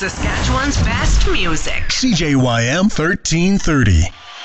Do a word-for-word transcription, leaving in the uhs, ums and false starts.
Saskatchewan's best music. C J Y M thirteen thirty.